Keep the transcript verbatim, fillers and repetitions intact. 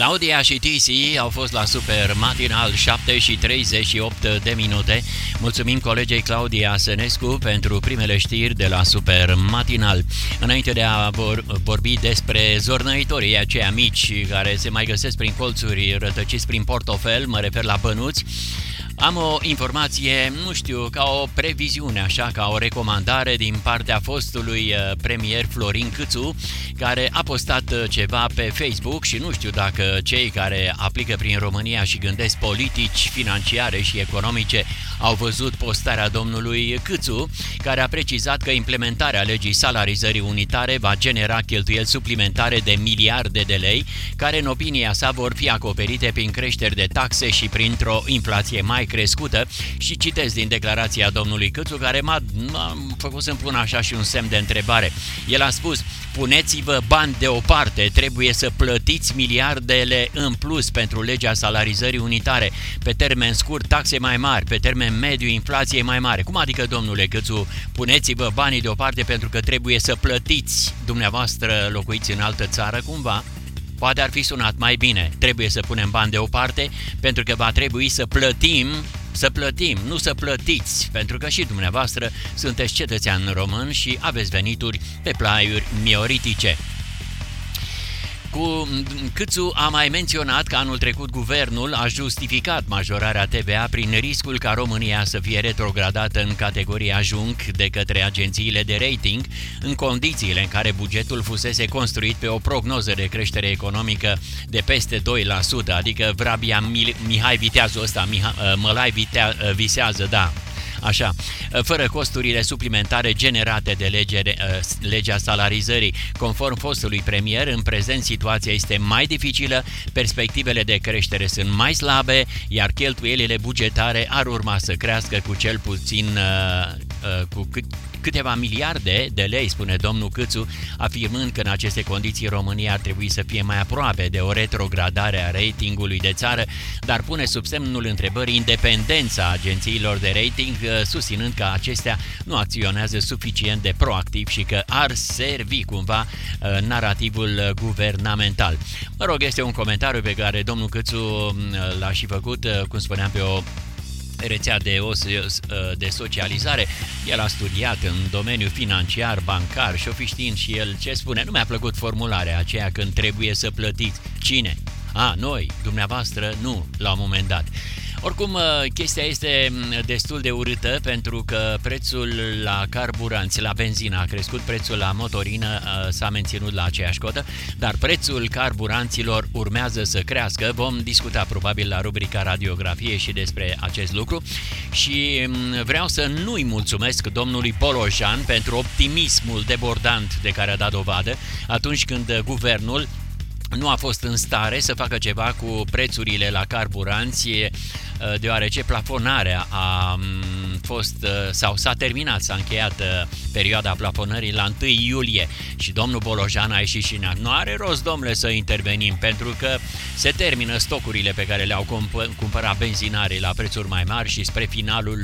Claudia și Tisi au fost la Super Matinal, șapte și treizeci și opt de minute. Mulțumim colegei Claudia Sănescu pentru primele știri de la Super Matinal. Înainte de a vor, vorbi despre zornăitorii aceia mici care se mai găsesc prin colțuri, rătăciți prin portofel, mă refer la bănuți, am o informație, nu știu, ca o previziune, așa, ca o recomandare din partea fostului premier Florin Câțu, care a postat ceva pe Facebook și nu știu dacă cei care aplică prin România și gândesc politici, financiare și economice au văzut postarea domnului Câțu, care a precizat că implementarea legii salarizării unitare va genera cheltuieli suplimentare de miliarde de lei, care în opinia sa vor fi acoperite prin creșteri de taxe și printr-o inflație mai crescută. Și citesc din declarația domnului Câțu, care m-a, m-a făcut să-mi pun așa și un semn de întrebare. El a spus: puneți-vă bani deoparte, trebuie să plătiți miliardele în plus pentru legea salarizării unitare. Pe termen scurt, taxe mai mari, pe termen mediu, inflație mai mare. Cum adică, domnule Câțu, puneți-vă banii deoparte pentru că trebuie să plătiți? Dumneavoastră locuiți în altă țară, cumva? Poate ar fi sunat mai bine. Trebuie să punem bani deoparte pentru că va trebui să plătim, să plătim, nu să plătiți, pentru că și dumneavoastră sunteți cetățean român și aveți venituri pe plaiuri mioritice. Cu Câțu a mai menționat că anul trecut guvernul a justificat majorarea T V A prin riscul ca România să fie retrogradată în categoria junk de către agențiile de rating, în condițiile în care bugetul fusese construit pe o prognoză de creștere economică de peste doi la sută, adică vrabia Mihai Viteazu ăsta, Mihai, Mălai Vitea, visează, da. Așa, fără costurile suplimentare generate de lege, legea salarizării. Conform fostului premier, în prezent situația este mai dificilă, perspectivele de creștere sunt mai slabe, iar cheltuielile bugetare ar urma să crească cu cel puțin cu câteva miliarde de lei, spune domnul Câțu, afirmând că în aceste condiții România ar trebui să fie mai aproape de o retrogradare a ratingului de țară, dar pune sub semnul întrebării independența agențiilor de rating, susținând că acestea nu acționează suficient de proactiv și că ar servi cumva narativul guvernamental. Mă rog, este un comentariu pe care domnul Câțu l-a și făcut, cum spuneam, pe o rețea de, de socializare. El a studiat în domeniul financiar, bancar și o fi știind și el ce spune. Nu mi-a plăcut formularea aceea când trebuie să plătiți. Cine? A, noi, dumneavoastră, nu, la un moment dat. Oricum, chestia este destul de urâtă pentru că prețul la carburanți, la benzină a crescut, prețul la motorină s-a menținut la aceeași cotă, dar prețul carburanților urmează să crească. Vom discuta probabil la rubrica radiografie și despre acest lucru și vreau să nu-i mulțumesc domnului Bolojan pentru optimismul debordant de care a dat dovadă atunci când guvernul nu a fost în stare să facă ceva cu prețurile la carburanți, deoarece plafonarea a fost sau s-a terminat, s-a încheiat perioada plafonării la întâi iulie și domnul Bolojan a ieșit și ne-a: nu are rost, domnule, să intervenim pentru că se termină stocurile pe care le-au cumpărat benzinarii la prețuri mai mari și spre finalul